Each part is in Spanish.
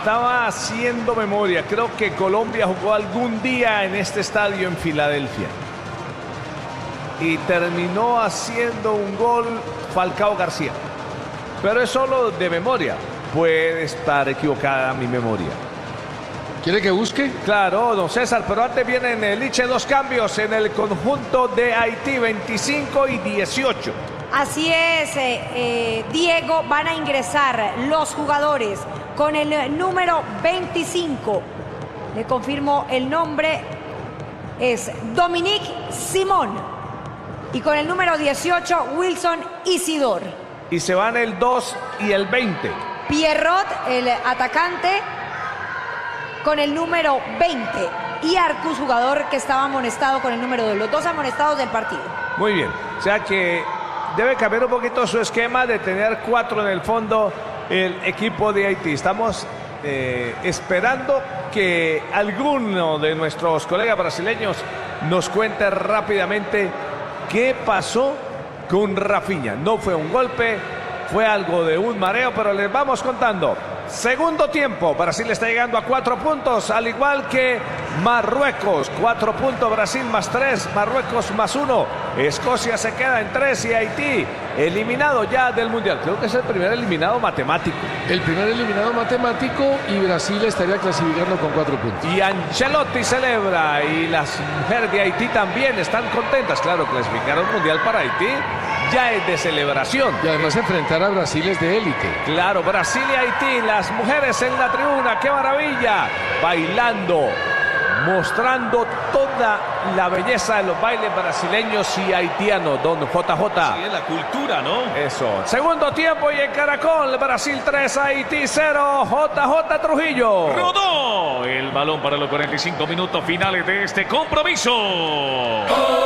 estaba haciendo memoria. Creo que Colombia jugó algún día en este estadio en Filadelfia. Y terminó haciendo un gol Falcao García. Pero es solo de memoria. Puede estar equivocada mi memoria. ¿Quiere que busque? Claro, don César, pero antes vienen Liche 2 cambios en el conjunto de Haití, 25 y 18. Así es, Diego, van a ingresar los jugadores con el número 25. Le confirmo el nombre, es Dominique Simón. Y con el número 18, Wilson Isidor. Y se van el 2 y el 20. Pierrot, el atacante, con el número 20. Y Arcus, jugador que estaba amonestado con el número 2. Los dos amonestados del partido. Muy bien. O sea que debe cambiar un poquito su esquema de tener 4 en el fondo el equipo de Haití. Estamos esperando que alguno de nuestros colegas brasileños nos cuente rápidamente qué pasó con Rafinha. No fue un golpe, fue algo de un mareo, pero les vamos contando. Segundo tiempo, Brasil está llegando a 4 puntos, al igual que Marruecos. 4 puntos, Brasil más 3, Marruecos más 1. Escocia se queda en 3 y Haití eliminado ya del Mundial. Creo que es el primer eliminado matemático. El primer eliminado matemático, y Brasil estaría clasificando con 4 puntos. Y Ancelotti celebra, y las mujeres de Haití también están contentas. Claro, clasificar al Mundial para Haití ya es de celebración. Y además enfrentar a Brasil es de élite. Claro, Brasil y Haití, las mujeres en la tribuna, qué maravilla, bailando, mostrando toda la belleza de los bailes brasileños y haitianos, don JJ. Sí, es la cultura, ¿no? Eso. Segundo tiempo y en Caracol, Brasil 3, Haití 0, JJ Trujillo. Rodó el balón para los 45 minutos finales de este compromiso.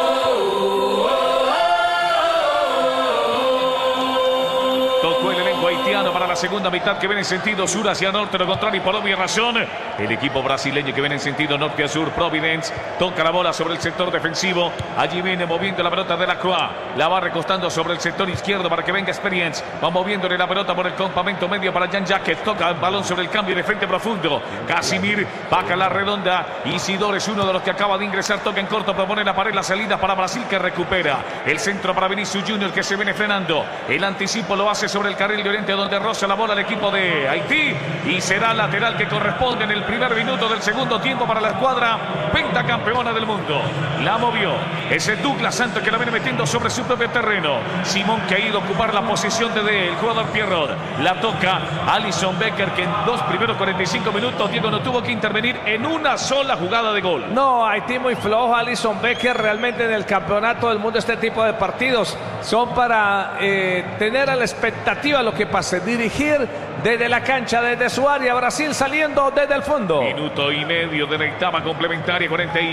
Tocó el elenco haitiano para la segunda mitad, que viene en sentido sur hacia norte, lo contrario, y por obvia razón, el equipo brasileño que viene en sentido norte a sur, Providence, toca la bola sobre el sector defensivo. Allí viene moviendo la pelota de la Croix, la va recostando sobre el sector izquierdo para que venga Experience. Va moviéndole la pelota por el campamento medio para Jan Jacket, toca el balón sobre el cambio de frente profundo. Casimir vaca la redonda. Isidor es uno de los que acaba de ingresar, toca en corto, propone la pared, la salida para Brasil, que recupera el centro para Vinicius Junior, que se viene frenando. El anticipo lo hace sobre el carril de oriente, donde roza la bola el equipo de Haití, y será lateral que corresponde en el primer minuto del segundo tiempo para la escuadra pentacampeona del mundo. La movió ese Douglas Santos, que la viene metiendo sobre su propio terreno. Simón, que ha ido a ocupar la posición el jugador Pierrot. La toca Alisson Becker, que en los primeros 45 minutos Diego no tuvo que intervenir en una sola jugada de gol. No, Haití muy flojo. Alisson Becker, realmente en el campeonato del mundo este tipo de partidos son para tener a la expectativa lo que pase, dirigir desde la cancha, desde su área. Brasil saliendo desde el fondo. Minuto y medio de la etapa complementaria,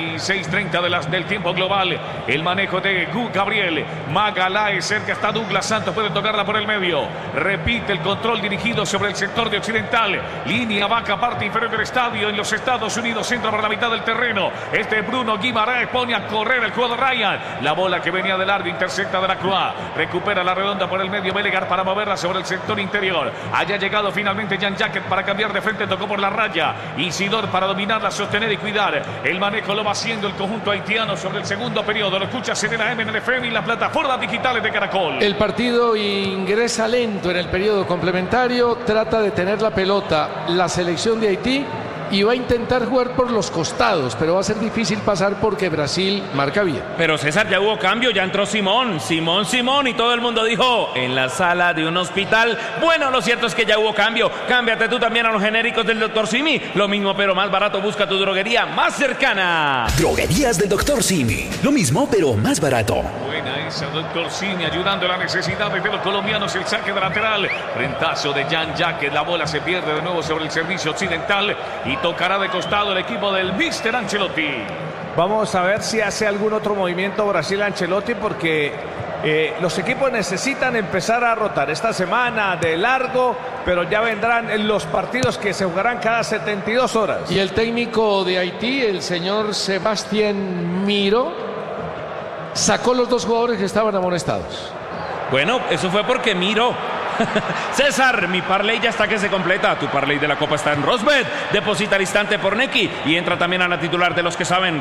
46-30 del tiempo global. El manejo de Gu Gabriel Magaláes, cerca está Douglas Santos, puede tocarla por el medio. Repite el control dirigido sobre el sector de occidental. Línea vaca, parte inferior del estadio en los Estados Unidos, centro para la mitad del terreno. Bruno Guimaraes pone a correr el jugador Ryan. La bola que venía del largo, intercepta de la Croix. Recupera la redonda por el medio Belegar para moverla sobre el sector interior. Haya llegado finalmente Jan Jacket para cambiar de frente, tocó por la raya. Isidor para dominarla, sostener y cuidar. El manejo lo va haciendo el conjunto haitiano sobre el segundo periodo. Lo escucha Serena M en el FM y las plataformas digitales de Caracol. El partido ingresa lento en el periodo complementario, trata de tener la pelota la selección de Haití y va a intentar jugar por los costados, pero va a ser difícil pasar porque Brasil marca bien. Pero César, ya hubo cambio, ya entró Simón, y todo el mundo dijo, en la sala de un hospital. Bueno, lo cierto es que ya hubo cambio. Cámbiate tú también a los genéricos del Dr. Simi. Lo mismo pero más barato, busca tu droguería más cercana. Droguerías del Dr. Simi. Lo mismo pero más barato. Buena esa, Dr. Simi, ayudando a las necesidades de los colombianos. El saque de lateral, frentazo de Jan Jacket, la bola se pierde de nuevo sobre el servicio occidental y tocará de costado el equipo del Mr. Ancelotti. Vamos a ver si hace algún otro movimiento Brasil Ancelotti, porque los equipos necesitan empezar a rotar esta semana de largo, pero ya vendrán los partidos que se jugarán cada 72 horas. Y el técnico de Haití, el señor Sebastián Miro, sacó los dos jugadores que estaban amonestados. Bueno, eso fue porque Miro César, mi parlay ya está que se completa. Tu parlay de la Copa está en Rosbet. Deposita al instante por Nequi y entra también a la titular de los que saben,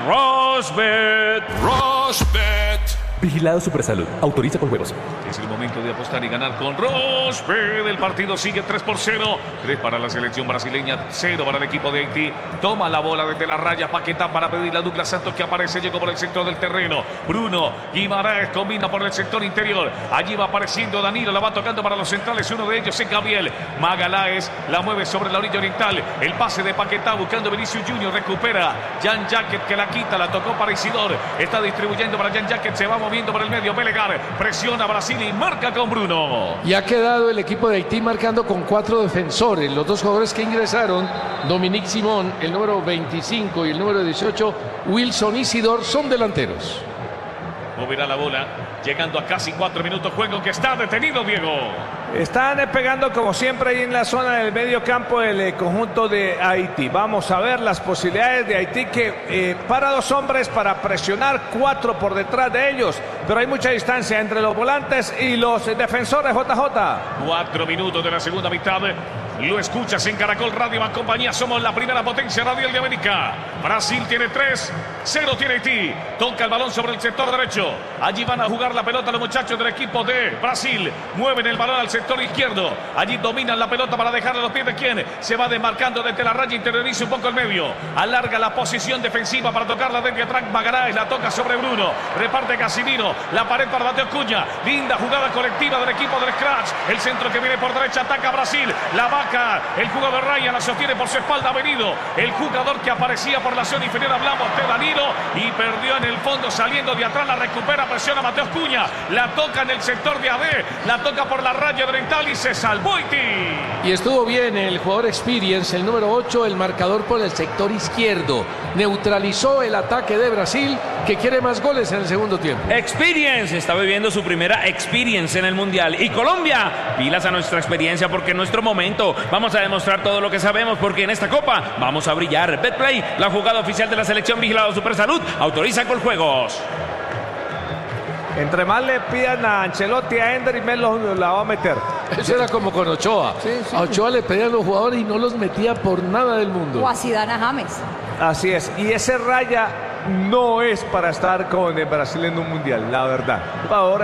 Rosbet. Rosbet. Vigilado Supersalud. Autoriza con juegos. Es el momento de apostar y ganar con Rosbet. El partido sigue 3-0. 3 para la selección brasileña, 0 para el equipo de Haití. Toma la bola desde la raya Paquetá para pedir a Douglas Santos que aparece. Llegó por el sector del terreno. Bruno Guimaraes combina por el sector interior. Allí va apareciendo Danilo. La va tocando para los centrales. Uno de ellos es Gabriel Magaláes. La mueve sobre la orilla oriental. El pase de Paquetá buscando Vinicius Junior. Recupera Jan Jacket que la quita. La tocó para Isidor. Está distribuyendo para Jan Jacket. Se va moviendo por el medio. Belegar presiona a Brasil y marca con Bruno. Y ha quedado el equipo de Haití marcando con 4 defensores. Los 2 jugadores que ingresaron, Dominique Simón, el número 25 y el número 18, Wilson Isidor, son delanteros. Moverá la bola, llegando a casi 4 minutos juego que está detenido, Diego. Están pegando como siempre ahí en la zona del medio campo el conjunto de Haití. Vamos a ver las posibilidades de Haití que para 2 hombres para presionar, 4 por detrás de ellos. Pero hay mucha distancia entre los volantes y los defensores, JJ. 4 minutos de la segunda mitad. Lo escuchas en Caracol Radio y compañía. Somos la primera potencia radial de América. Brasil tiene 3, 0 tiene Haití. Toca el balón sobre el sector derecho. Allí van a jugar la pelota los muchachos del equipo de Brasil. Mueven el balón al sector izquierdo. Allí dominan la pelota para dejarle a los pies de quien se va desmarcando desde la raya. Interioriza un poco el medio. Alarga la posición defensiva para tocarla desde atrás. Magaláes la toca sobre Bruno. Reparte Casimiro. La pared para Mateo Cunha. Linda jugada colectiva del equipo del Scratch. El centro que viene por derecha ataca a Brasil. La vaca. El jugador Ryan la sostiene por su espalda. Ha venido el jugador que aparecía por la zona inferior. Hablamos de Danilo y perdió en el fondo saliendo de atrás. La recupera, presiona Mateo Cunha. La toca en el sector de AD. La toca por la raya oriental y se salvó Haití. Y estuvo bien el jugador Experience, el número 8, el marcador por el sector izquierdo. Neutralizó el ataque de Brasil, que quiere más goles en el segundo tiempo. Experience está viviendo su primera Experience en el Mundial. Y Colombia, pilas a nuestra experiencia porque en nuestro momento vamos a demostrar todo lo que sabemos porque en esta Copa vamos a brillar. Betplay, la jugada oficial de la selección Vigilado Supersalud, autoriza con juegos. Entre más le pidan a Ancelotti, a Ender y menos la va a meter. Eso era como con Ochoa. Sí. A Ochoa le pedían los jugadores y no los metía por nada del mundo. O a Zidane a James. Así es. Y ese Raya no es para estar con el Brasil en un mundial, la verdad. Un jugador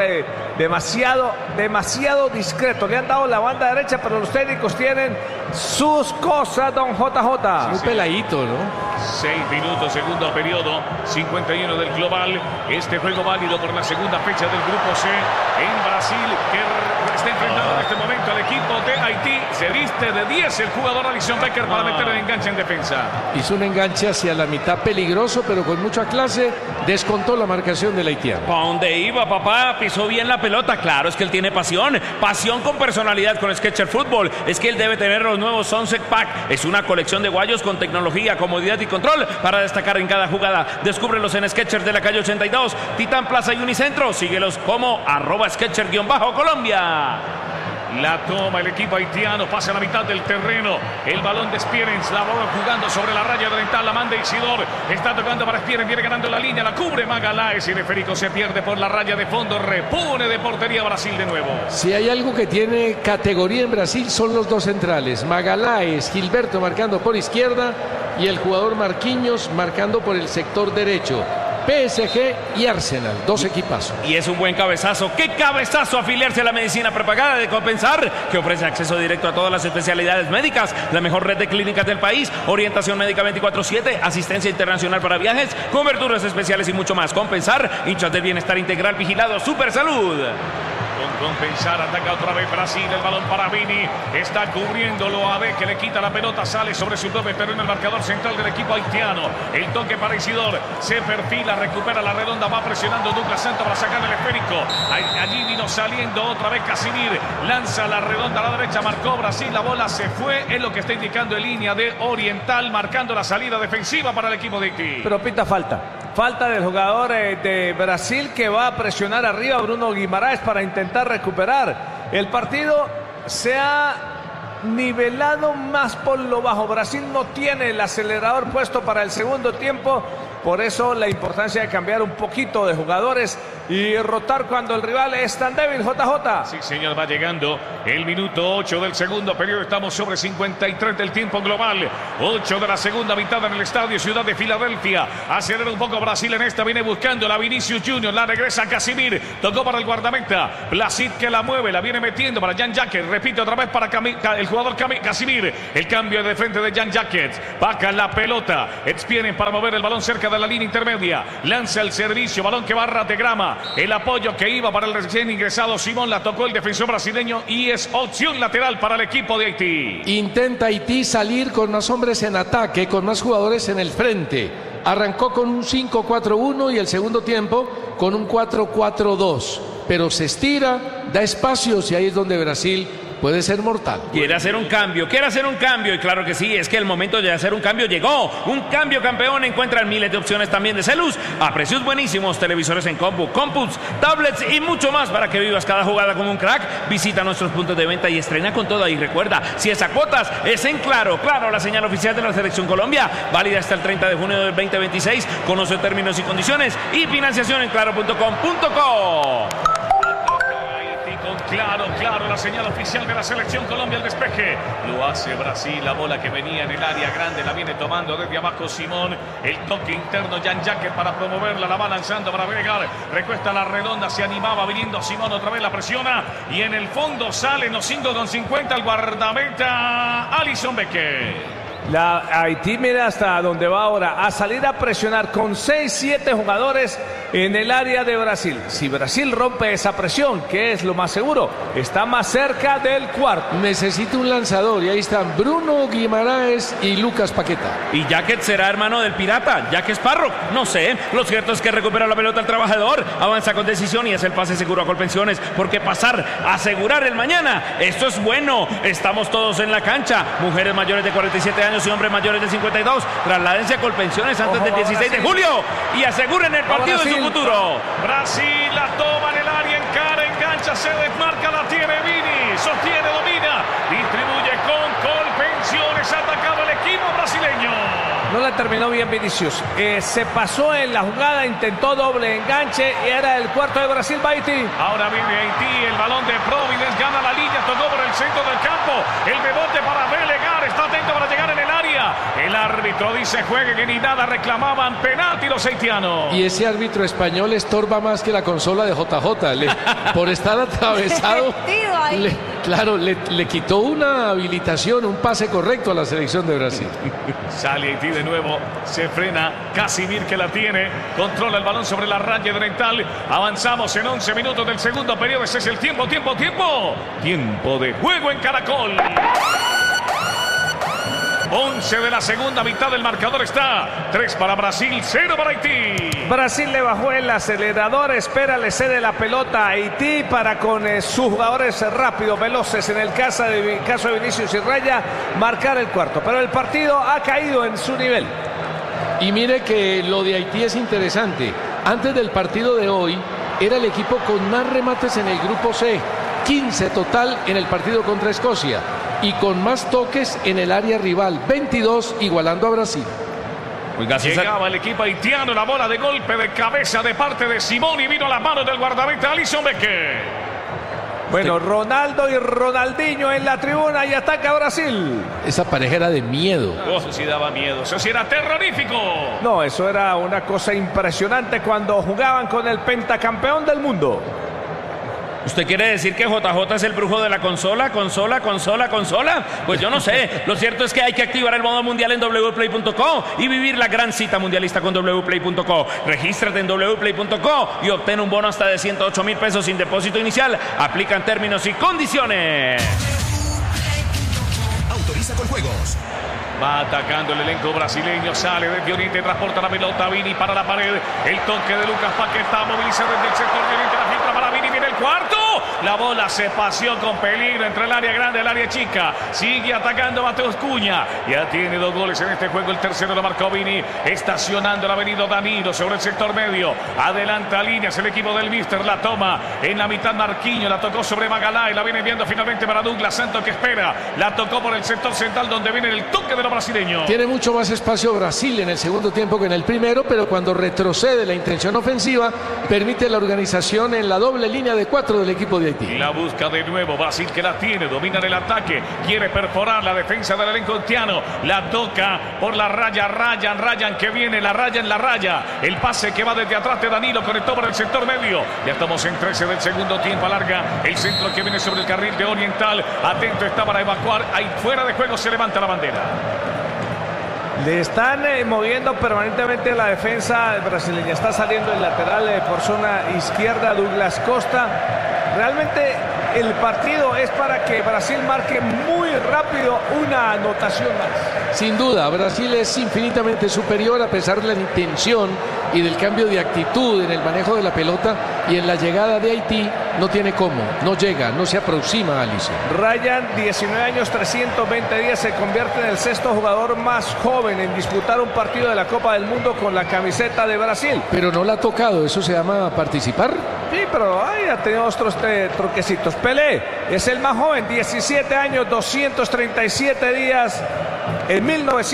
demasiado discreto. Le han dado la banda derecha, pero los técnicos tienen sus cosas, don JJ. Muy peladito, ¿no? 6 minutos, segundo periodo, 51 del global. Este juego válido por la segunda fecha del grupo C en Brasil, que está enfrentando en este momento al equipo de Haití. Se viste de 10 el jugador Alisson Becker para meter el enganche en defensa. Hizo un enganche hacia la mitad peligroso, pero con mucha clase. Descontó la marcación del haitiano. ¿Para dónde iba, papá? Pisó bien la pelota. Claro, es que él tiene pasión. Pasión con personalidad con Sketcher Fútbol. Es que él debe tener los nuevos Sunset Pack. Es una colección de guayos con tecnología, comodidad y control para destacar en cada jugada. Descúbrelos en Sketcher de la calle 82, Titán Plaza y Unicentro. Síguelos como @Sketcher_Colombia. La toma el equipo haitiano, pasa a la mitad del terreno. El balón de Spierens, la bola jugando sobre la raya oriental, la manda Isidor. Está tocando para Spierens, viene ganando la línea, la cubre Magaláes y Férico se pierde por la raya de fondo. Repone de portería Brasil de nuevo. Si hay algo que tiene categoría en Brasil son los 2 centrales. Magaláes, Gilberto marcando por izquierda y el jugador Marquinhos marcando por el sector derecho. PSG y Arsenal, 2 equipazos. Y es un buen cabezazo. ¡Qué cabezazo! Afiliarse a la medicina prepagada de Compensar, que ofrece acceso directo a todas las especialidades médicas, la mejor red de clínicas del país, orientación médica 24/7, asistencia internacional para viajes, coberturas especiales y mucho más. Compensar, hinchas del bienestar integral, Vigilado Supersalud. Con Compensar, ataca otra vez Brasil, el balón para Vini, está cubriéndolo a D que le quita la pelota, sale sobre su propio terreno el marcador central del equipo haitiano. El toque para Isidor, se perfila, recupera la redonda, va presionando Douglas Santos para sacar el esférico. Allí vino saliendo otra vez Casimir, lanza la redonda a la derecha, marcó Brasil, la bola se fue, es lo que está indicando en línea de Oriental, marcando la salida defensiva para el equipo de Haití. Pero pita falta del jugador de Brasil que va a presionar arriba a Bruno Guimaraes para intentar recuperar. El partido se ha nivelado más por lo bajo. Brasil no tiene el acelerador puesto para el segundo tiempo. Por eso la importancia de cambiar un poquito de jugadores y rotar cuando el rival es tan débil, JJ. Sí, señor, va llegando el minuto 8 del segundo periodo. Estamos sobre 53 del tiempo global. 8 de la segunda mitad en el estadio Ciudad de Filadelfia. Acelera un poco Brasil en esta. Viene buscando la Vinicius Junior. La regresa Casimir. Tocó para el guardameta. Placid que la mueve. La viene metiendo para Jan Jacket. Repite otra vez para el jugador Casimir. El cambio de frente de Jan Jacket. Baja la pelota. Expiden para mover el balón cerca de la línea intermedia. Lanza el servicio. Balón que barra de grama. El apoyo que iba para el recién ingresado Simón. La tocó el defensor brasileño y es opción lateral para el equipo de Haití. Intenta Haití salir con más hombres en ataque, con más jugadores en el frente. Arrancó con un 5-4-1 y el segundo tiempo con un 4-4-2. Pero se estira, da espacios y ahí es donde Brasil puede ser mortal. Quiere hacer un cambio y claro que sí, es que el momento de hacer un cambio llegó. Un cambio, campeón. Encuentran miles de opciones también de Celus a precios buenísimos, televisores en compu, computs, tablets y mucho más para que vivas cada jugada como un crack. Visita nuestros puntos de venta y estrena con todo. Y recuerda, si es a cuotas, es en Claro, la señal oficial de la Selección Colombia, válida hasta el 30 de junio del 2026. Conoce términos y condiciones y financiación en claro.com.co. Claro, la señal oficial de la Selección Colombia, el despeje. Lo hace Brasil, la bola que venía en el área grande, la viene tomando desde abajo Simón. El toque interno, Jan Jacket para promoverla, la va lanzando para agregar. Recuesta la redonda, se animaba viniendo Simón, otra vez la presiona. Y en el fondo sale en los 5,50 el guardameta Alisson Becker. La Haití mira hasta dónde va ahora, a salir a presionar con 6-7 jugadores en el área de Brasil. Si Brasil rompe esa presión, que es lo más seguro, está más cerca del cuarto. Necesita un lanzador y ahí están Bruno Guimaraes y Lucas Paqueta. ¿Y Jacket será hermano del pirata, Jack Sparrow? No sé, lo cierto es que recupera la pelota el trabajador, avanza con decisión y es el pase seguro a Colpensiones, porque pasar a asegurar el mañana, esto es bueno. Estamos todos en la cancha, mujeres mayores de 47 años y hombres mayores de 52, trasládense a Colpensiones antes del 16 de julio y aseguren el partido de su futuro. Brasil la toma en el área, encara, engancha, se desmarca, la tiene Vini, sostiene, domina, distribuye con Colpensiones, atacado el equipo brasileño. No la terminó bien Vinicius, se pasó en la jugada, intentó doble enganche y era el cuarto de Brasil. Va Haití. Ahora viene Haití, el balón de Providence, gana la línea, tocó por el centro del campo, el rebote para Belegar, está atento para llegar en el área. El árbitro dice juegue, que ni nada, reclamaban penalti los haitianos. Y ese árbitro español estorba más que la consola de JJ, por estar atravesado. Le quitó una habilitación, un pase correcto a la selección de Brasil. Sale Haití de nuevo, se frena Casimir que la tiene, controla el balón sobre la raya oriental. Avanzamos en 11 minutos del segundo periodo. Ese es el tiempo de juego en Caracol. 11 de la segunda mitad del marcador está 3 para Brasil, 0 para Haití. Brasil le bajó el acelerador, espera, le cede la pelota a Haití para con sus jugadores rápidos, veloces, en el caso de Vinicius y Raya, marcar el cuarto. Pero el partido ha caído en su nivel. Y mire que lo de Haití es interesante. Antes del partido de hoy, era el equipo con más remates en el grupo C, 15 total en el partido contra Escocia. Y con más toques en el área rival, 22, igualando a Brasil. Llegaba el equipo haitiano, la bola de golpe de cabeza de parte de Simón y vino a las manos del guardameta Alisson Becker. Bueno, Ronaldo y Ronaldinho en la tribuna y ataca Brasil. Esa pareja era de miedo. Eso sí daba miedo, eso sí era terrorífico. No, eso era una cosa impresionante cuando jugaban con el pentacampeón del mundo. ¿Usted quiere decir que JJ es el brujo de la consola? Pues yo no sé. Lo cierto es que hay que activar el modo mundial en wplay.co y vivir la gran cita mundialista con wplay.co. Regístrate en wplay.co y obtén un bono hasta de 108,000 pesos sin depósito inicial. Aplican términos y condiciones. Autoriza con juegos. Va atacando el elenco brasileño, sale desde Oriente, transporta la pelota, Vini para la pared, el toque de Lucas Paquetá, moviliza desde el sector de Oriente, la filtra para Vini, viene el cuarto, La bola se paseó con peligro entre el área grande y el área chica. Sigue atacando Mateus Cunha. Ya tiene 2 goles en este juego. El tercero lo marcó Vini. Estacionando el avenido Danilo sobre el sector medio. Adelanta líneas el equipo del Mister. La toma en la mitad Marquinhos. La tocó sobre Magalhães. La viene viendo finalmente para Douglas Santos, que espera. La tocó por el sector central donde viene el toque de los brasileños. Tiene mucho más espacio Brasil en el segundo tiempo que en el primero, pero cuando retrocede la intención ofensiva, permite la organización en la doble línea de 4 del equipo de Haití. La busca de nuevo Brasil, que la tiene, domina en el ataque, quiere perforar la defensa del elenco haitiano. La toca por la raya, Ryan que viene, la raya en la raya. El pase que va desde atrás de Danilo, conectó por el sector medio. Ya estamos en 13 del segundo tiempo, alarga el centro que viene sobre el carril de Oriental. Atento está para evacuar, ahí fuera de juego se levanta la bandera. Le están moviendo permanentemente la defensa brasileña. Está saliendo el lateral por zona izquierda, Douglas Costa. Realmente el partido es para que Brasil marque muy rápido una anotación más. Sin duda, Brasil es infinitamente superior a pesar de la intención y del cambio de actitud en el manejo de la pelota, y en la llegada de Haití no tiene cómo, no llega, no se aproxima a Alisson. Ryan, 19 años, 320 días, se convierte en el 6º jugador más joven en disputar un partido de la Copa del Mundo con la camiseta de Brasil. Pero no la ha tocado, ¿eso se llama participar? Sí, pero ha tenido otros truquecitos. Pelé es el más joven, 17 años, 237 días. En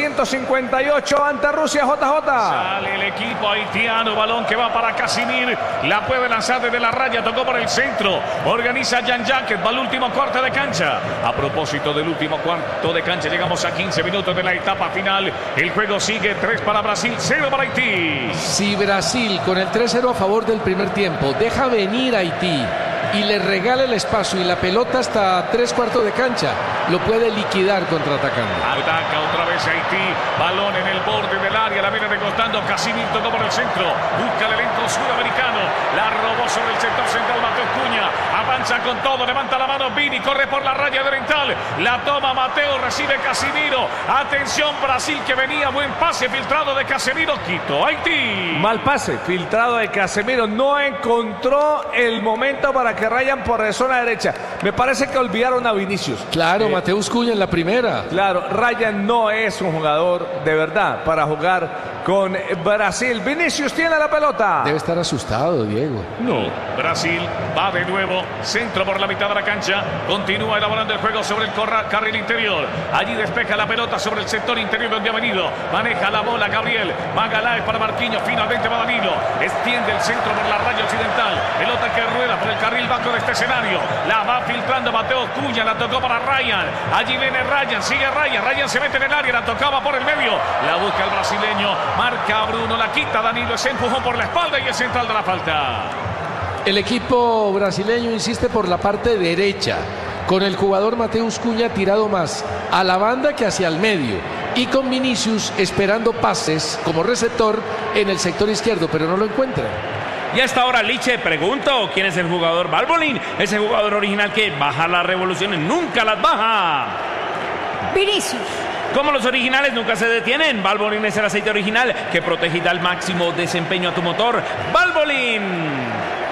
1958 ante Rusia, JJ. Sale el equipo haitiano, balón que va para Casimir. La puede lanzar desde la raya, tocó por el centro. Organiza Jean-Jacques, va al último cuarto de cancha. A propósito del último cuarto de cancha, llegamos a 15 minutos de la etapa final. El juego sigue, 3 para Brasil, 0 para Haití. Si Brasil, con el 3-0 a favor del primer tiempo, deja venir a Haití y le regala el espacio y la pelota hasta 3/4 de cancha, lo puede liquidar contraatacando. Ataca otra vez Haití, balón en el borde del área, la viene recostando Casimir, tocó por el centro, busca el elenco sudamericano, la robó sobre el sector central Mateus Cunha, avanza con todo, levanta la mano Vini, corre por la raya de Oriental, la toma Mateo, recibe Casimiro, atención Brasil que venía, buen pase filtrado de Casemiro, quitó Haití. Mal pase, filtrado de Casemiro, no encontró el momento para que Ryan por la zona derecha. Me parece que olvidaron a Vinicius. Claro, Mateus Cunha en la primera. Claro, Ryan no es un jugador de verdad para jugar con Brasil. Vinicius tiene la pelota. Debe estar asustado, Diego. No, Brasil va de nuevo, centro por la mitad de la cancha, continúa elaborando el juego sobre el carril interior. Allí despeja la pelota sobre el sector interior donde ha venido. Maneja la bola Gabriel. Magalhães para Marquinhos, finalmente va Danilo. Extiende el centro por la raya occidental. Pelota que rueda por el carril bajo de este escenario. La va filtrando Mateus Cunha, la tocó para Ryan. Allí viene Ryan, sigue Ryan se mete en el área, la tocaba por el medio. La busca el brasileño, marca Bruno, la quita Danilo, ese empujón por la espalda y el central de la falta. El equipo brasileño insiste por la parte derecha, con el jugador Mateus Cunha tirado más a la banda que hacia el medio, y con Vinicius esperando pases como receptor en el sector izquierdo, pero no lo encuentra. Y a esta hora, Liche, pregunto, ¿quién es el jugador Valbolín? Ese jugador original que baja las revoluciones, nunca las baja. Vinicius. Como los originales nunca se detienen, Valvoline es el aceite original que protege y da el máximo desempeño a tu motor. Valvoline.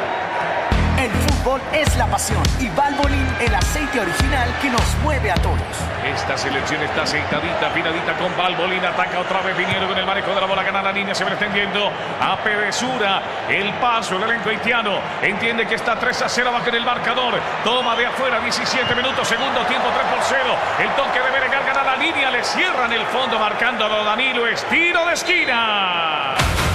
El fútbol es la pasión y Valvoline el aceite original que nos mueve a todos. Esta selección está aceitadita, afinadita con Valvoline. Ataca otra vez Viniero con el manejo de la bola, gana la línea, se va extendiendo a Pedesura. El paso, el elenco haitiano entiende que está 3-0 abajo en el marcador. Toma de afuera, 17 minutos, segundo tiempo, 3-0. El toque de Berengar, gana la línea, le cierran el fondo marcando a Danilo, es tiro de esquina.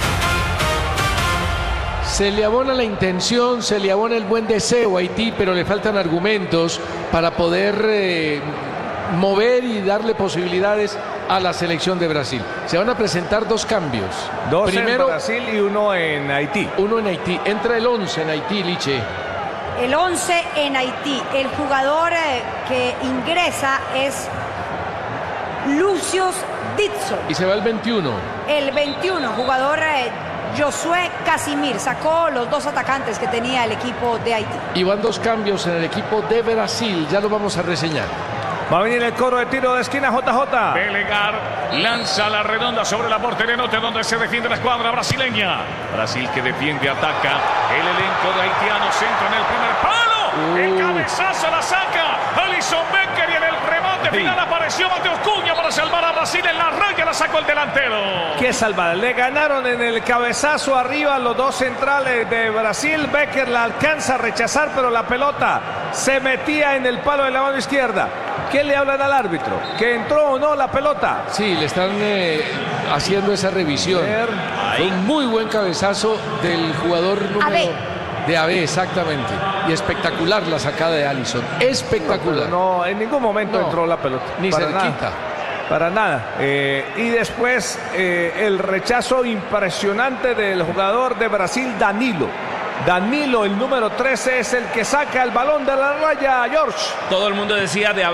Se le abona la intención, se le abona el buen deseo a Haití, pero le faltan argumentos para poder mover y darle posibilidades a la selección de Brasil. Se van a presentar 2 cambios. 2 Primero, en Brasil y 1 en Haití. Uno en Haití. Entra el 11 en Haití, Liche. El 11 en Haití. El jugador que ingresa es Lucius Ditso. Y se va el 21. El 21, jugador Josué Casimir. Sacó los 2 atacantes que tenía el equipo de Haití. Y van 2 cambios en el equipo de Brasil. Ya lo vamos a reseñar. Va a venir el coro de tiro de esquina, JJ. Belegar lanza la redonda sobre la portería norte donde se defiende la escuadra brasileña. Brasil que defiende, ataca. El elenco de haitiano, centro en el primer palo. El cabezazo la saca Alisson Becker y en el remate final apareció Mateus Cunha para salvar a Brasil. En la raya la sacó el delantero. Qué salvada. Le ganaron en el cabezazo arriba los dos centrales de Brasil. Becker la alcanza a rechazar, pero la pelota se metía en el palo de la mano izquierda. ¿Qué le hablan al árbitro? ¿Que entró o no la pelota? Sí, le están haciendo esa revisión. Fue un muy buen cabezazo del jugador número de AB, exactamente. Y espectacular la sacada de Alisson. Espectacular. No, en ningún momento entró la pelota. Ni para cerquita. Nada. Para nada. Y después el rechazo impresionante del jugador de Brasil, Danilo. Danilo, el número 13, es el que saca el balón de la raya, George. Todo el mundo decía de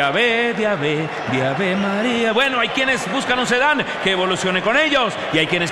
Ave María. Bueno, hay quienes buscan un sedán que evolucione con ellos y hay quienes